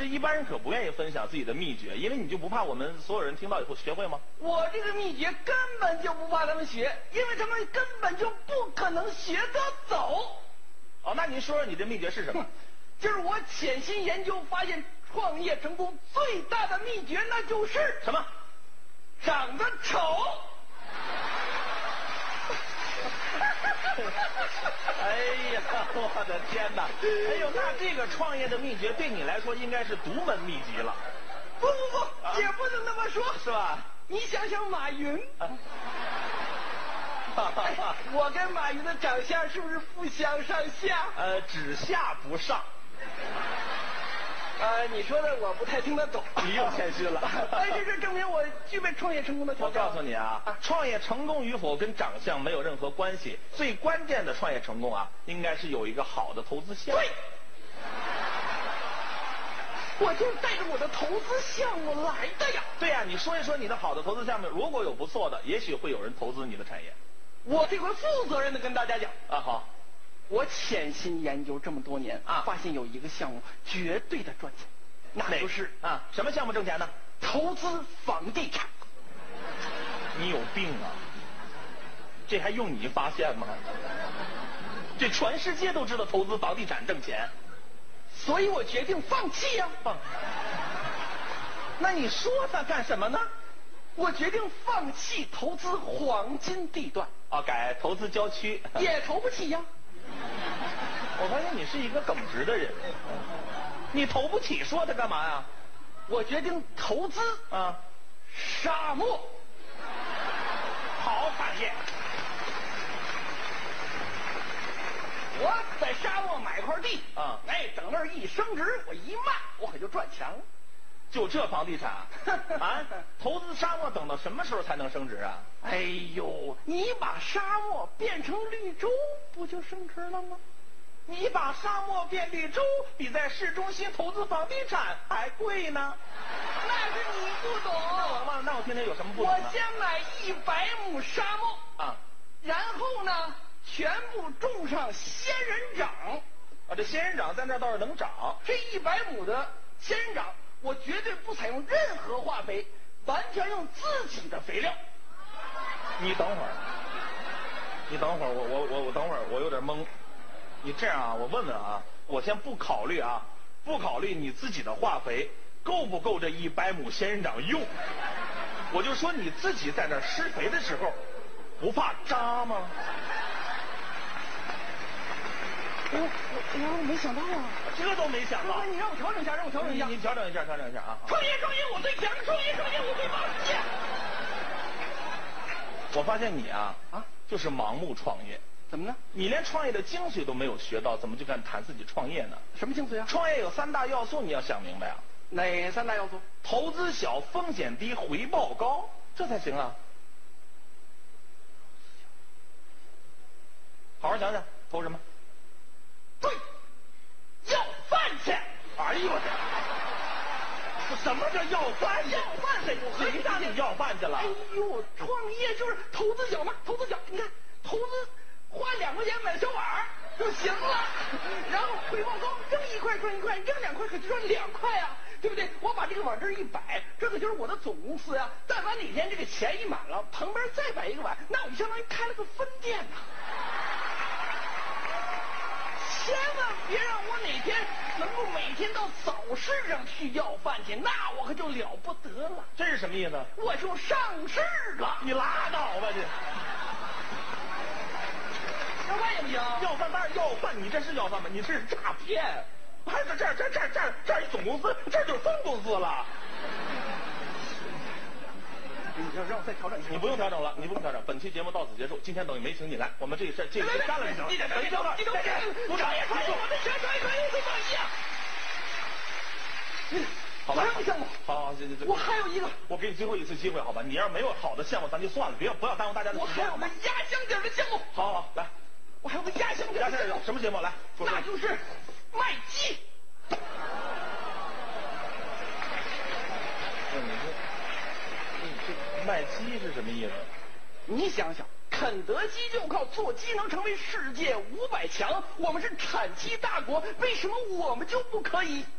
是一般人可不愿意分享自己的秘诀，因为你就不怕我们所有人听到以后学会吗？ 我这个秘诀根本就不怕他们学，因为他们根本就不可能学得走。 哦，那您说说你的秘诀是什么？ 就是我潜心研究发现，创业成功最大的秘诀那就是什么？ 长得丑。 哎呀，我的天哪！哎呦，那这个创业的秘诀对你来说应该是独门秘籍了。 不，也不能那么说， 是吧？ 你想想马云，我跟马云的长相是不是不相上下？ 只下不上。 你说的我不太听得懂。 你又谦虚了。 但是这证明我具备创业成功的条件。 我告诉你啊，创业成功与否跟长相没有任何关系，最关键的创业成功啊，应该是有一个好的投资项目。 对，我就是带着我的投资项目来的呀。 对呀，你说一说你的好的投资项目，如果有不错的，也许会有人投资你的产业。 我这回负责任的跟大家讲啊，好。 我潜心研究这么多年啊，发现有一个项目绝对的赚钱，那就是什么项目挣钱呢？ 投资房地产。 你有病啊！这还用你发现吗？这全世界都知道投资房地产挣钱， 所以我决定放弃呀。 那你说它干什么呢？ 我决定放弃投资黄金地段， 改投资郊区， 也投不起呀。 我发现你是一个耿直的人，你投不起，说它干嘛呀？ 我决定投资沙漠， 好产业。 我在沙漠买块地等那儿一升值，我一卖，我可就赚钱了。 就这房地产投资沙漠等到什么时候才能升值啊？ 哎呦，你把沙漠变成绿洲，不就升值了吗？ 你把沙漠变绿洲，比在市中心投资房地产还贵呢。 那是你不懂。 那我听听有什么不懂呢？ 我先买100亩沙漠然后呢，全部种上仙人掌。 这仙人掌在那倒是能长。 这100亩的仙人掌，我绝对不采用任何化肥，完全用自己的肥料。 你等会儿，我等会儿，我有点懵。你这样我问问我先不考虑你自己的化肥够不够这100亩仙人掌用，我就说你自己在那施肥的时候不怕扎吗？ 我没想到这都没想到。 你让我调整一下， 你调整一下创业我最强，创业我最棒。 我发现你就是盲目创业。 怎么呢？ 你连创业的精髓都没有学到，怎么就敢谈自己创业呢？ 什么精髓啊？ 创业有3大要素，你要想明白啊。 哪3大要素？ 投资小，风险低，回报高，这才行啊。好好想想，投什么？ 对，要饭去。 哎呦我这什么叫要饭去？ 要饭去， 谁让你要饭去了？ 哎呦，创业就是投资小嘛，投资小，你看投资花2块钱买小碗就行了，然后回报高，扔1块赚1块，扔2块可就赚2块啊，对不对？我把这个碗这一摆，这可就是我的总公司呀。但凡哪天这个钱一满了，旁边再摆一个碗，那我就相当于开了个分店呐。千万别让我哪天能够每天到早市上去要饭去，那我可就了不得了。 这是什么意思？ 我就上市了。 你拉倒吧你！ 要饭也不行。 要饭当然要饭，你这是要饭吗？你这是诈骗。还是这儿一总公司，这就是分公司了。 你让我再调整一下。 你不用调整了，本期节目到此结束。今天等于没请你来，我们这事干了就行。 再见。鼓掌！我的全创业团队最棒一样。 好吧， 还有项目。 好， 我还有一个。 我给你最后一次机会，好吧？你要是没有好的项目，咱就算了，不要耽误大家的时间。 我还有个压箱底的项目。 好，来。 我还有个压箱底的项目。 什么节目？来， 那就是卖鸡。 卖鸡是什么意思？ 你想想，肯德基就靠做鸡能成为世界500强，我们是产鸡大国，为什么我们就不可以？